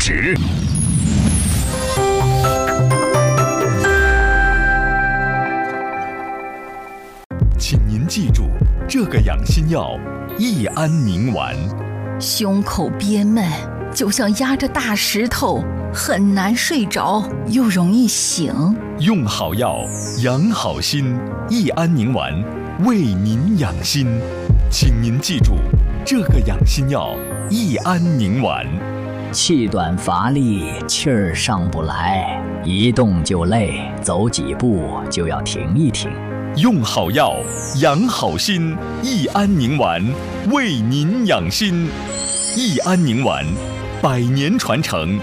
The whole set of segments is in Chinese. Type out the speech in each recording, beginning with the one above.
值。请您记住，这个养心药益安宁丸。 胸口憋闷，就像压着大石头，很难睡着，又容易醒。 用好药，养好心，益安宁丸为您养心。请您记住，这个养心药益安宁丸。 气短乏力，气儿上不来，一动就累，走几步就要停一停。 用好药，养好心，益安宁丸为您养心。益安宁丸100年传承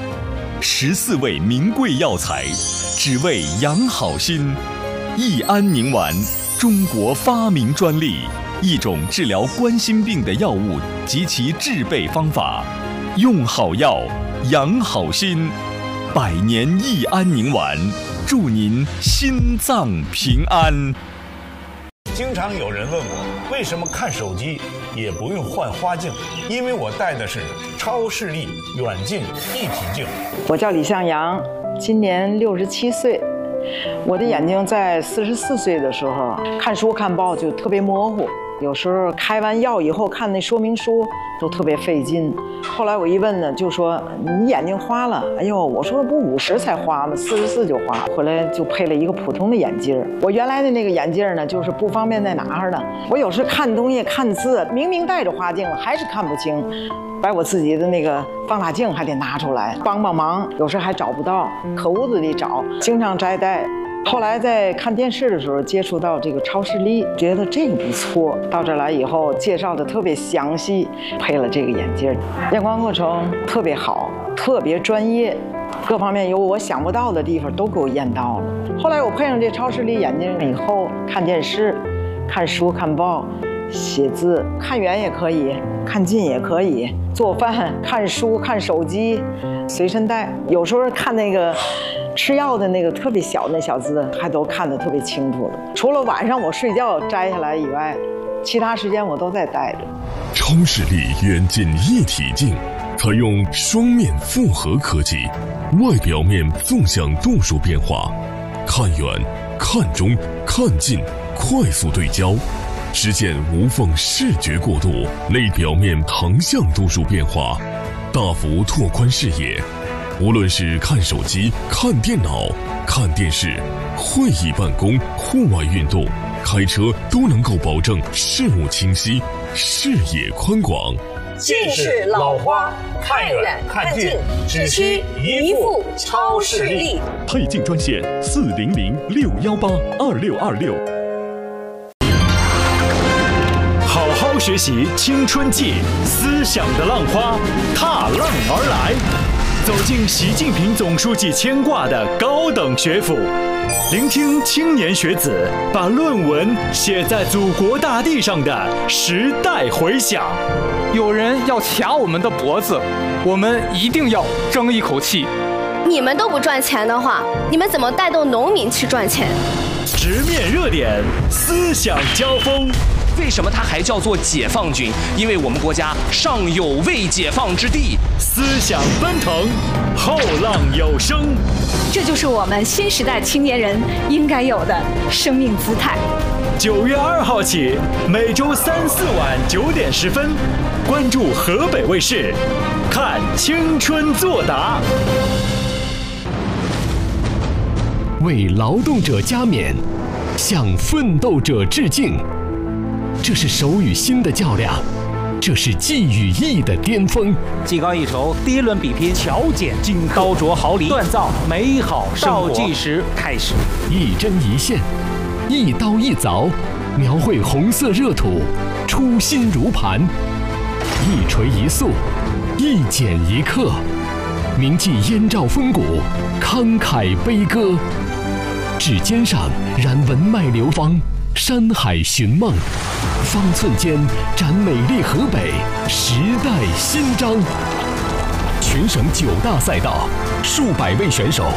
，14味名贵药材，只为养好心。益安宁丸，中国发明专利，一种治疗冠心病的药物及其制备方法。用好药，养好心，100年益安宁丸，祝您心脏平安。 经常有人问我，为什么看手机也不用换花镜？因为我戴的是超视力远近一体镜。 我叫李向阳，今年67岁。我的眼睛在44岁的时候看书看报就特别模糊，有时候开完药以后看那说明书都特别费劲。后来我一问呢，就说你眼睛花了。哎呦，我说不50才花吗？44就花。回来就配了一个普通的眼镜。我原来的那个眼镜呢，就是不方便在哪儿呢？我有时看东西看字，明明戴着花镜了，还是看不清。把我自己的那个放大镜还得拿出来帮帮忙，有时还找不到，可屋子里找，经常摘戴。后来在看电视的时候接触到这个超视力，觉得这个不错。到这儿来以后介绍的特别详细，配了这个眼镜，验光过程特别好，特别专业，各方面有我想不到的地方都给我验到了。后来我配上这超视力眼镜以后，看电视、看书、看报、写字，看远也可以，看近也可以，做饭、看书、看手机，随身带。有时候看那个吃药的那个特别小的小字，还都看得特别清楚了。除了晚上我睡觉摘下来以外，其他时间我都在戴着。 超视力远近一体镜，采用双面复合科技，外表面纵向度数变化，看远、看中、看近，快速对焦。实现无缝视觉过渡，内表面横向度数变化，大幅拓宽视野。无论是看手机、看电脑、看电视、会议办公、户外运动、开车，都能够保证视物清晰、视野宽广。 近视老花，看远看近，只需一副超视力。 配镜专线400-618-2626。 好好学习青春季，思想的浪花踏浪而来，走进习近平总书记牵挂的高等学府，聆听青年学子把论文写在祖国大地上的时代回响。 有人要卡我们的脖子，我们一定要争一口气。 你们都不赚钱的话，你们怎么带动农民去赚钱？ 直面热点，思想交锋。 为什么它还叫做解放军？因为我们国家尚有未解放之地。 思想奔腾，后浪有声。 这就是我们新时代青年人应该有的生命姿态。 9月2号起，每周3、4晚9点10分，关注河北卫视，看青春作答。 为劳动者加冕，向奋斗者致敬。这是手与心的较量，这是技与艺的巅峰。 技高一筹，第一轮比拼，巧剪金刀琢毫厘，锻造美好生活。倒计时开始， 一针一线，一刀一凿，描绘红色热土，初心如磐；一锤一塑，一剪一刻，铭记燕赵风骨，慷慨悲歌。指尖上燃文脉流芳，山海寻梦，方寸间展美丽河北，时代新章。全省9大赛道，数百位选手，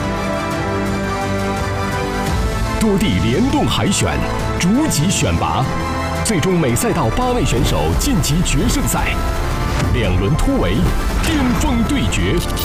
多地联动海选，逐级选拔，最终每赛道8位选手晋级决胜赛，2轮突围，巅峰对决。